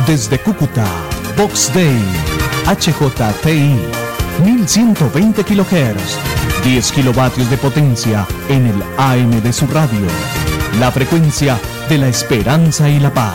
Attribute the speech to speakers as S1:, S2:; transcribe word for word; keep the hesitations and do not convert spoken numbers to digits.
S1: Desde Cúcuta, Vox Day, H J T I, mil ciento veinte kilohertz, diez kilovatios de potencia en el A M de su radio. La frecuencia de la esperanza y la paz.